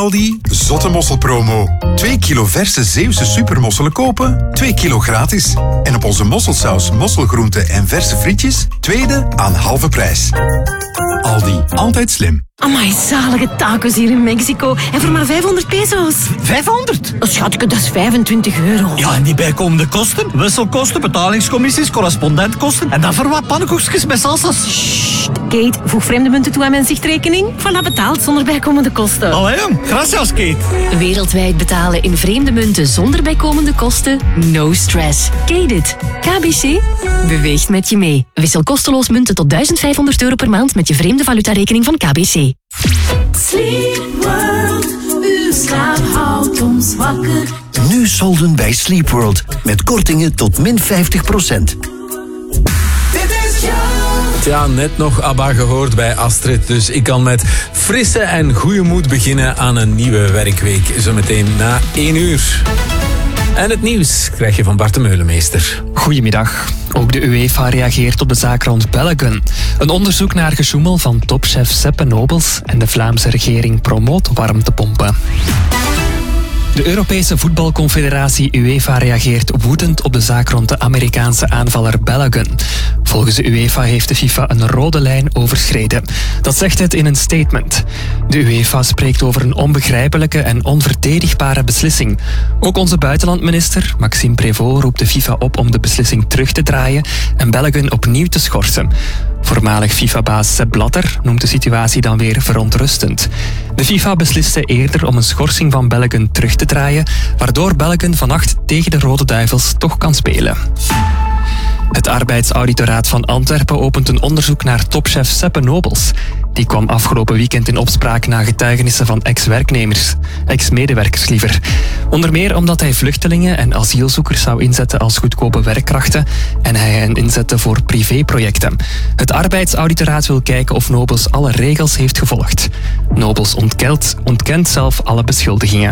Aldi, zotte mosselpromo. 2 kilo verse Zeeuwse supermosselen kopen, 2 kilo gratis. En op onze mosselsaus, mosselgroenten en verse frietjes, tweede aan halve prijs. Aldi, altijd slim. Amai, zalige tacos hier in Mexico. En voor maar 500 pesos. 500? Schatje, dat is 25 €. Ja, en die bijkomende kosten? Wisselkosten, betalingscommissies, correspondentkosten en dan voor wat pannenkoekjes met salsa's. Sst, Kate, voeg vreemde munten toe aan mijn zichtrekening. Voilà, betaald zonder bijkomende kosten. Allee, gracias, Kate. Wereldwijd betalen in vreemde munten zonder bijkomende kosten? No stress. Kate it. KBC beweegt met je mee. Wissel kosteloos munten tot €1500 per maand met je vreemde valutarekening van KBC. Sleep World, uw slaap houdt ons wakker. Nu solden bij Sleep World met kortingen tot min 50%. Ja, net nog ABBA gehoord bij Astrid, dus ik kan met frisse en goede moed beginnen aan een nieuwe werkweek. Zometeen na 1 uur. En het nieuws krijg je van Bart de Meulemeester. Goedemiddag. Ook de UEFA reageert op de zaak rond Bellegem. Een onderzoek naar gesjoemel van topchef Seppe Nobels en de Vlaamse regering promoot warmtepompen. De Europese voetbalconfederatie UEFA reageert woedend op de zaak rond de Amerikaanse aanvaller Bellegem. Volgens de UEFA heeft de FIFA een rode lijn overschreden. Dat zegt het in een statement. De UEFA spreekt over een onbegrijpelijke en onverdedigbare beslissing. Ook onze buitenlandminister, Maxime Prévost, roept de FIFA op om de beslissing terug te draaien en Bellegem opnieuw te schorsen. Voormalig FIFA-baas Sepp Blatter noemt de situatie dan weer verontrustend. De FIFA besliste eerder om een schorsing van Bellegem terug te draaien, waardoor Bellegem vannacht tegen de Rode Duivels toch kan spelen. Het arbeidsauditoraat van Antwerpen opent een onderzoek naar topchef Seppe Nobels. Die kwam afgelopen weekend in opspraak na getuigenissen van ex-medewerkers liever. Onder meer omdat hij vluchtelingen en asielzoekers zou inzetten als goedkope werkkrachten en hij hen inzette voor privéprojecten. Het arbeidsauditoraat wil kijken of Nobels alle regels heeft gevolgd. Nobels ontkent zelf alle beschuldigingen.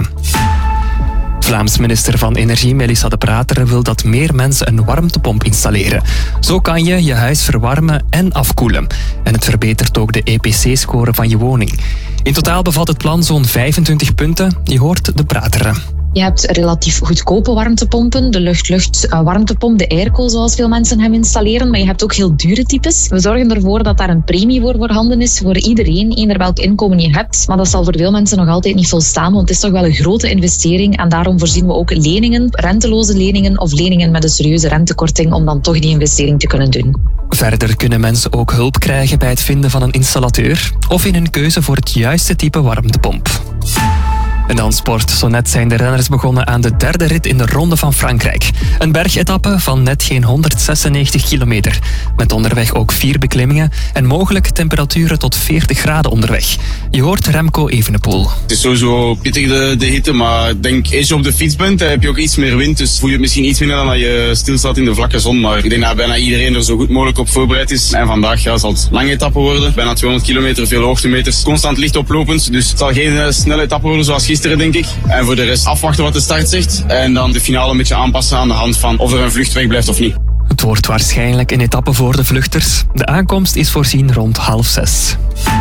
Vlaams minister van Energie Melissa De Prateren wil dat meer mensen een warmtepomp installeren. Zo kan je je huis verwarmen en afkoelen. En het verbetert ook de EPC-score van je woning. In totaal bevat het plan zo'n 25 punten. Je hoort De Prateren. Je hebt relatief goedkope warmtepompen, de lucht-lucht warmtepomp, de airco zoals veel mensen hem installeren, maar je hebt ook heel dure types. We zorgen ervoor dat daar een premie voor voorhanden is voor iedereen, eender welk inkomen je hebt. Maar dat zal voor veel mensen nog altijd niet volstaan, want het is toch wel een grote investering en daarom voorzien we ook leningen, renteloze leningen of leningen met een serieuze rentekorting om dan toch die investering te kunnen doen. Verder kunnen mensen ook hulp krijgen bij het vinden van een installateur of in hun keuze voor het juiste type warmtepomp. En dan sport. Zo net zijn de renners begonnen aan de 3e rit in de Ronde van Frankrijk. Een bergetappe van net geen 196 kilometer. Met onderweg ook 4 beklimmingen en mogelijk temperaturen tot 40 graden onderweg. Je hoort Remco Evenepoel. Het is sowieso pittig de hitte, maar ik denk als je op de fiets bent heb je ook iets meer wind. Dus voel je het misschien iets minder dan dat je stilstaat in de vlakke zon. Maar ik denk dat bijna iedereen er zo goed mogelijk op voorbereid is. En vandaag zal het lange etappe worden. Bijna 200 kilometer, veel hoogtemeters. Constant licht oplopend. Dus het zal geen snelle etappe worden zoals gisteren, denk ik. En voor de rest afwachten wat de start zegt. En dan de finale een beetje aanpassen aan de hand van of er een vlucht weg blijft of niet. Het wordt waarschijnlijk een etappe voor de vluchters. De aankomst is voorzien rond 5:30.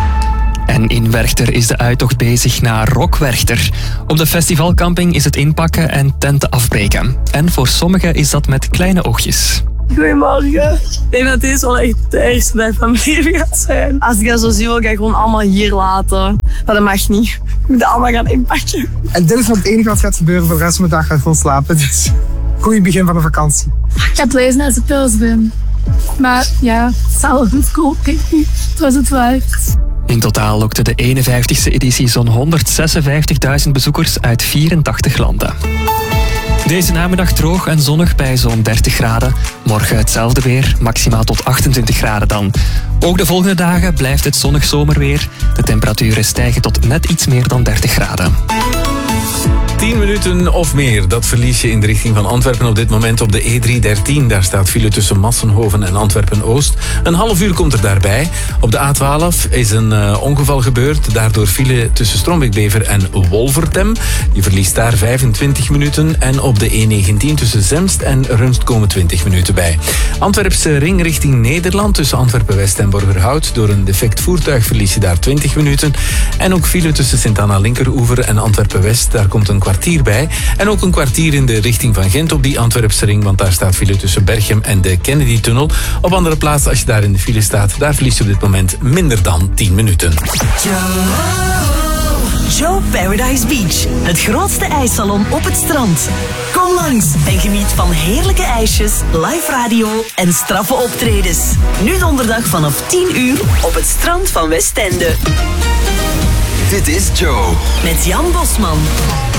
En in Werchter is de uittocht bezig naar Rock Werchter. Op de festivalcamping is het inpakken en tenten afbreken. En voor sommigen is dat met kleine oogjes. Goedemorgen. Ik denk dat deze wel echt de ergste dag van mijn leven gaat zijn. Als ik dat zo zie, wil ik dat gewoon allemaal hier laten. Maar dat mag niet. Ik moet dat allemaal gaan inpakken. En dit is nog het enige wat gaat gebeuren. Voor de rest van de dag ga ik gewoon slapen. Dus goed begin van de vakantie. Ik ga het lezen als ik thuis ben. Maar ja, het zal wel goed komen. Het was het waard. In totaal lokte de 51e editie zo'n 156.000 bezoekers uit 84 landen. Deze namiddag droog en zonnig bij zo'n 30 graden. Morgen hetzelfde weer, maximaal tot 28 graden dan. Ook de volgende dagen blijft het zonnig zomerweer. De temperaturen stijgen tot net iets meer dan 30 graden. 10 minuten of meer, dat verlies je in de richting van Antwerpen op dit moment op de E313. Daar staat file tussen Massenhoven en Antwerpen-Oost. Een half uur komt er daarbij. Op de A12 is een ongeval gebeurd. Daardoor file tussen Strombeek-Bever en Wolvertem. Je verliest daar 25 minuten. En op de E19 tussen Zemst en Runst komen 20 minuten bij. Antwerpse ring richting Nederland tussen Antwerpen-West en Borgerhout. Door een defect voertuig verlies je daar 20 minuten. En ook file tussen Sint-Anna-Linkeroever en Antwerpen-West. Daar komt een kwartier bij. En ook een kwartier in de richting van Gent op die Antwerpse ring, want daar staat file tussen Berchem en de Kennedy-tunnel. Op andere plaatsen, als je daar in de file staat, daar verlies je op dit moment minder dan 10 minuten. Joe Paradise Beach, het grootste ijssalon op het strand. Kom langs en geniet van heerlijke ijsjes, live radio en straffe optredens. Nu donderdag vanaf 10 uur op het strand van Westende. Dit is Joe. Met Jan Bosman.